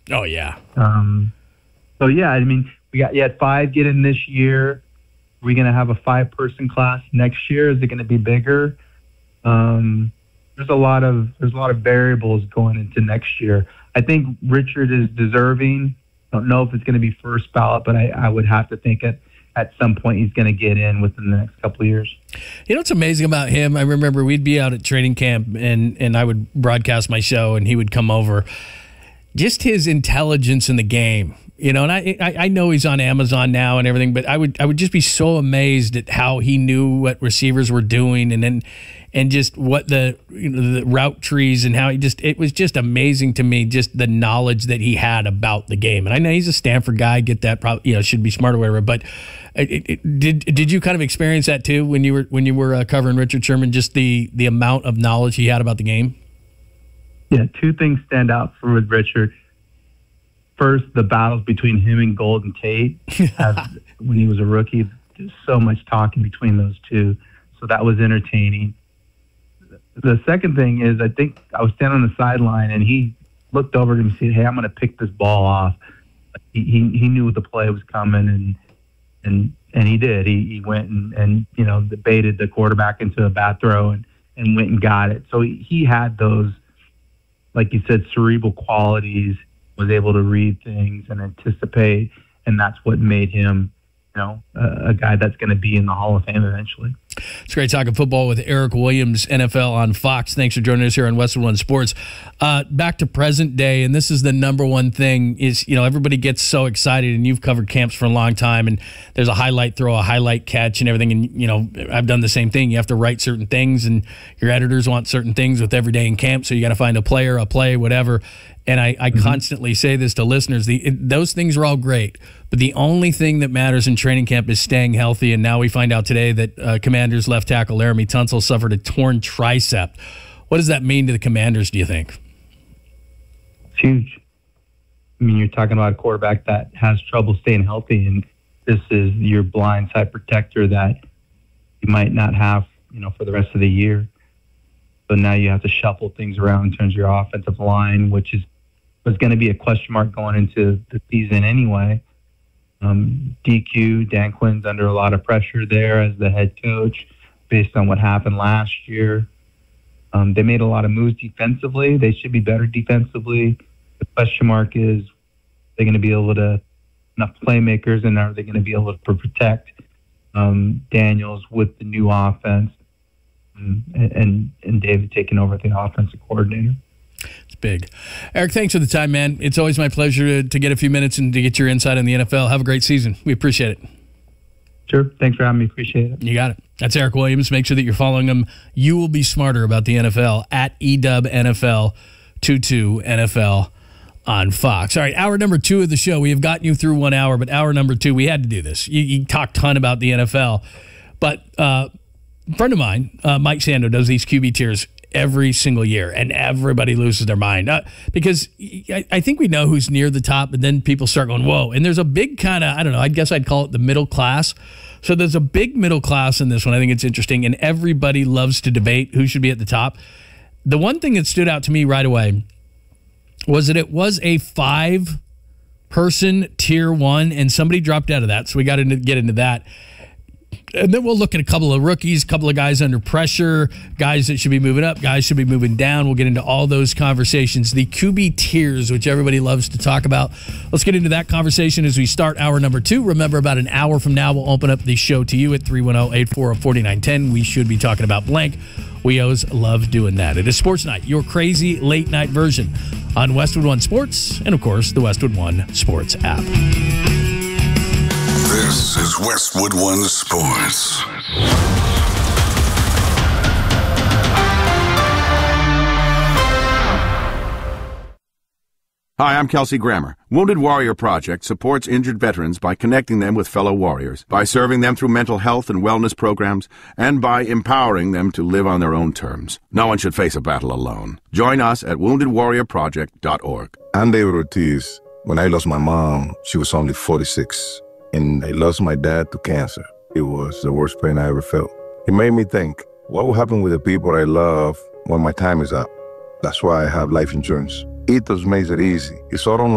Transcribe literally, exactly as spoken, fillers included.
Oh, yeah. Um, so, yeah, I mean, we got, you had five get in this year. Are we going to have a five-person class next year? Is it going to be bigger? Um, there's a lot of there's a lot of variables going into next year. I think Richard is deserving. I don't know if it's going to be first ballot, but I, I would have to think at, at some point he's going to get in within the next couple of years. You know what's amazing about him? I remember we'd be out at training camp, and, and I would broadcast my show, and he would come over. Just his intelligence in the game. You know, and I, I I know he's on Amazon now and everything, but I would I would just be so amazed at how he knew what receivers were doing, and then and just what the you know the route trees and how he just it was just amazing to me, just the knowledge that he had about the game. And I know he's a Stanford guy, get that, probably, you know, should be smart or whatever. But it, it, did did you kind of experience that too when you were when you were uh, covering Richard Sherman? Just the the amount of knowledge he had about the game. Yeah, two things stand out for with Richard. First, the battles between him and Golden Tate as, when he was a rookie. There's so much talking between those two. So that was entertaining. The second thing is I think I was standing on the sideline and he looked over at him and said, hey, I'm going to pick this ball off. He, he he knew the play was coming, and and and he did. He he went and, and you know, baited the quarterback into a bad throw and, and went and got it. So he, he had those, like you said, cerebral qualities, was able to read things and anticipate, and that's what made him, you know, a, a guy that's going to be in the Hall of Fame eventually. It's great talking football with Eric Williams, N F L on Fox. Thanks for joining us here on Westwood One Sports. Uh, back to present day, and this is the number one thing is, you know, everybody gets so excited, and you've covered camps for a long time, and there's a highlight throw, a highlight catch, and everything, and, you know, I've done the same thing. You have to write certain things, and your editors want certain things with every day in camp, so you got to find a player, a play, whatever. And I, I mm-hmm. constantly say this to listeners, the, it, those things are all great, but the only thing that matters in training camp is staying healthy. And now we find out today that uh, Commanders left tackle Laramie Tunsil suffered a torn tricep. What does that mean to the Commanders, do you think? It's huge. I mean, you're talking about a quarterback that has trouble staying healthy, and this is your blindside protector that you might not have, you know, for the rest of the year. So now you have to shuffle things around in terms of your offensive line, which is was going to be a question mark going into the season anyway. Um, D Q, Dan Quinn's under a lot of pressure there as the head coach based on what happened last year. Um, they made a lot of moves defensively. They should be better defensively. The question mark is, are they going to be able to enough playmakers, and are they going to be able to protect um, Daniels with the new offense and, and, and David taking over the offensive coordinator? It's big. Eric, thanks for the time, man. It's always my pleasure to, to get a few minutes and to get your insight on the N F L. Have a great season. We appreciate it. Sure. Thanks for having me. Appreciate it. You got it. That's Eric Williams. Make sure that you're following him. You will be smarter about the N F L at E W N F L twenty-two N F L on Fox. All right, hour number two of the show. We have gotten you through one hour, but hour number two, we had to do this. You, you talked a ton about the N F L, but uh, a friend of mine, uh, Mike Sando, does these Q B tiers every single year, and everybody loses their mind uh, because I, I think we know who's near the top, but then people start going, whoa. And there's a big kind of, I don't know, I guess I'd call it the middle class. So there's a big middle class in this one. I think it's interesting, and everybody loves to debate who should be at the top. The one thing that stood out to me right away was that it was a five-person tier one, and somebody dropped out of that, so we got to get into that. And then we'll look at a couple of rookies, a couple of guys under pressure, guys that should be moving up, guys should be moving down. We'll get into all those conversations. The Q B tiers, which everybody loves to talk about. Let's get into that conversation as we start hour number two. Remember, about an hour from now, we'll open up the show to you at three one zero, eight four zero, four nine one zero. We should be talking about blank. We always love doing that. It is Sports Night, your crazy late night version on Westwood One Sports and, of course, the Westwood One Sports app. This is Westwood One Sports. Hi, I'm Kelsey Grammer. Wounded Warrior Project supports injured veterans by connecting them with fellow warriors, by serving them through mental health and wellness programs, and by empowering them to live on their own terms. No one should face a battle alone. Join us at wounded warrior project dot org. I'm David Ortiz. When I lost my mom, she was only forty-six. And I lost my dad to cancer. It was the worst pain I ever felt. It made me think, what will happen with the people I love when my time is up? That's why I have life insurance. Ethos makes it easy. It's all online.